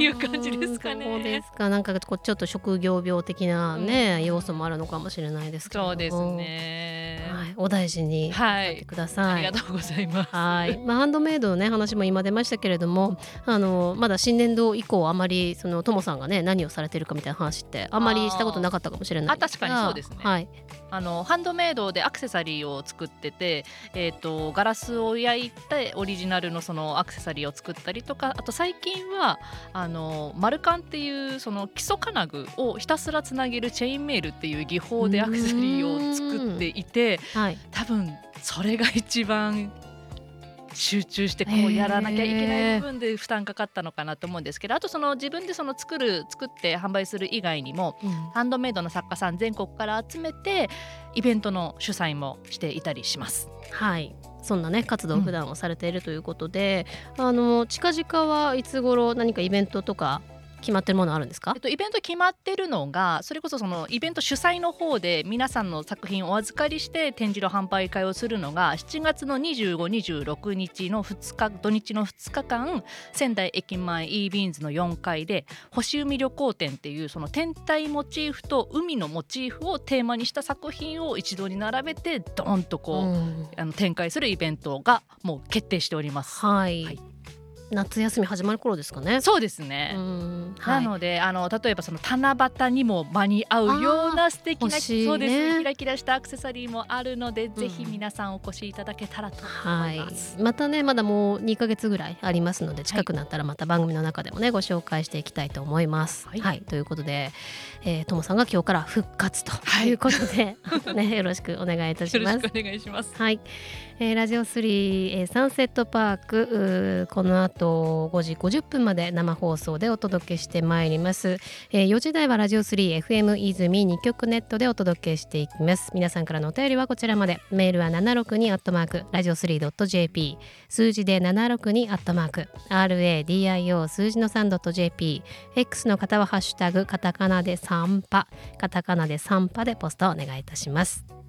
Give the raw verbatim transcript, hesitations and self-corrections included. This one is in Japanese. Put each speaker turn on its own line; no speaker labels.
いう感じですかね。
そうですか。なんかこうちょっと職業病的なね、うん、要素もあるのかもしれないですけども。
そうですね、
はい、お大事になってください、
はい、ありがとうございます。
はい、まあ、ハンドメイドの、ね、話も今出ましたけれども、あのまだ新年度以降あまりそのともさんがね何をされてるかみたいな話ってあんまりしたことなかったかもしれないですが、
あ、確かにそうですね、
はい、
あのハンドメイドでアクセサリーを作ってて、えーと、ガラスを焼いてオリジナルのそのアクセサリーを作ったりとか、あと最近はあのマルカンっていうその基礎金具をひたすらつなげるチェインメールっていう技法でアクセサリーを作っていて、はい、多分それが一番集中してこうやらなきゃいけない部分で負担かかったのかなと思うんですけど、あとその自分でその作る作って販売する以外にも、うん、ハンドメイドの作家さん全国から集めてイベントの主催もしていたりします。
はい、そんなね活動を普段をされているということで、うん、あの近々はいつ頃何かイベントとか決まってるものあるんですか？
えっと、イベント決まってるのが、それこそそのイベント主催の方で皆さんの作品をお預かりして展示の販売会をするのがしちがつのにじゅうご、にじゅうろくにちのふつか、土日のふつかかん、仙台駅前 e ビーンズのよんかいで星海旅行展っていうその天体モチーフと海のモチーフをテーマにした作品を一堂に並べてドーンとこう、うん、あの展開するイベントがもう決定しております。
はい、はい、夏休み始まる頃ですかね。
そうですね、うん、なので、はい、あの例えばその七夕にも間に合うような素敵な、ね、そうですね、キラキラしたアクセサリーもあるので、うん、ぜひ皆さんお越しいただけたらと思います、
はい、またねまだもうにかげつぐらいありますので、近くなったらまた番組の中でもねご紹介していきたいと思います、はいはい、ということで、えー、ともさんが今日から復活ということで、はいね、よろしくお願いいたします。
よろしくお願いします。
はい、えー、ラジオスリー、えー、サンセットパーク、この後ごじごじゅっぷんまで生放送でお届けしてまいります、えー、よじ台はラジオスリー エフエム 泉にきょくネットでお届けしていきます。皆さんからのお便りはこちらまで。メールはななろくにアットマークラジオスリードットジェーピー、 数字でななろくにアットマーク ラディオ 数字の さんドットジェーピー、 X の方はハッシュタグカタカナでサンパ、カタカナでサンパでポストをお願いいたします。